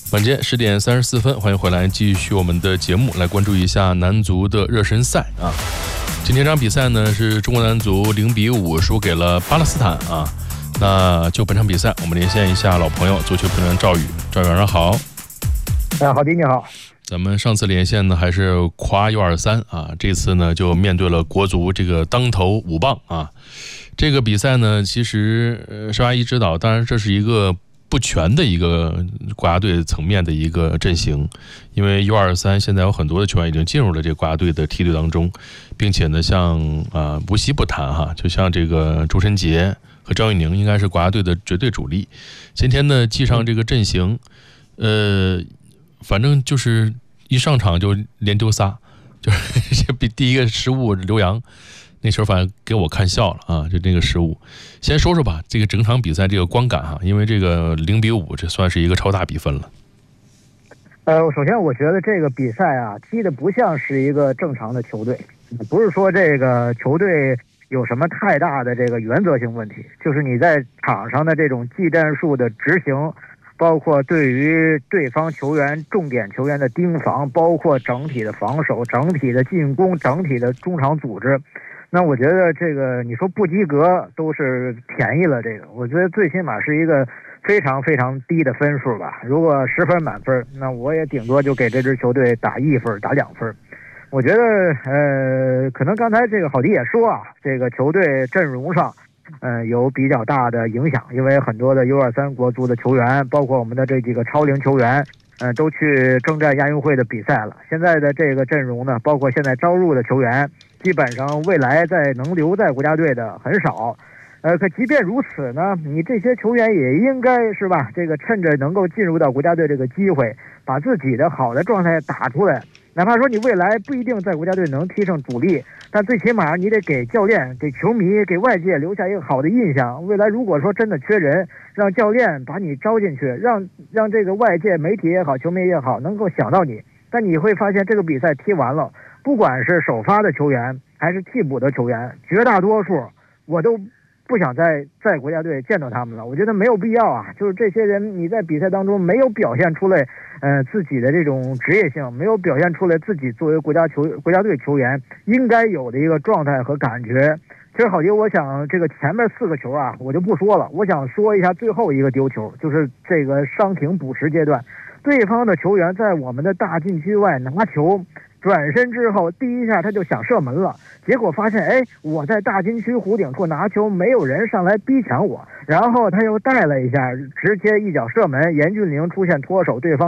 晚间10点34分，欢迎回来，继续我们的节目，来关注一下男足的热身赛啊。今天这场比赛呢，是中国男足0-5输给了巴勒斯坦啊。那就本场比赛，我们连线一下老朋友足球评论员赵宇。赵宇晚上好。 好的，你好。 咱们上次连线呢还是夸U23啊，这次呢就面对了国足这个当头5棒啊。这个比赛呢，其实邵阿姨指导，当然这是一个不全的一个国家队层面的一个阵型，因为 U23 现在有很多的球员已经进入了这个国家队的梯队当中，并且呢，像无锡不谈哈，就像这个周申杰和张玉宁应该是国家队的绝对主力。今天呢，记上这个阵型，反正就是一上场就连丢仨，就是第一个失误刘洋。那时候反正给我看笑了啊，就那个失误。先说说吧，这个整场比赛这个观感哈，因为这个0-5，这算是一个超大比分了。 首先我觉得这个比赛啊，踢的不像是一个正常的球队，不是说这个球队有什么太大的这个原则性问题，就是你在场上的这种技战术的执行，包括对于对方球员重点球员的盯防，包括整体的防守、整体的进攻、整体的中场组织。那我觉得这个你说不及格都是便宜了，这个我觉得最起码是一个非常非常低的分数吧。如果10分满分，那我也顶多就给这支球队打1分打2分。我觉得可能刚才这个郝迪也说啊，这个球队阵容上有比较大的影响，因为很多的 U23 国足的球员，包括我们的这几个超龄球员都去征战亚运会的比赛了。现在的这个阵容呢，包括现在招入的球员，基本上未来能留在国家队的很少。可即便如此呢，你这些球员也应该是吧，这个趁着能够进入到国家队这个机会，把自己的好的状态打出来。哪怕说你未来不一定在国家队能踢上主力，但最起码你得给教练、给球迷、给外界留下一个好的印象。未来如果说真的缺人，让教练把你招进去，让这个外界媒体也好、球迷也好能够想到你。但你会发现这个比赛踢完了，不管是首发的球员还是替补的球员，绝大多数我都不想在国家队见到他们了。我觉得没有必要啊，就是这些人你在比赛当中没有表现出来自己的这种职业性，没有表现出来自己作为国家队球员应该有的一个状态和感觉。其实郝杰，我想这个前面4个球啊我就不说了，我想说一下最后一个丢球，就是这个伤停补时阶段，对方的球员在我们的大禁区外拿球，转身之后第一下他就想射门了，结果发现我在大禁区弧顶处拿球，没有人上来逼抢我，然后他又带了一下，直接一脚射门，严俊凌出现脱手，对方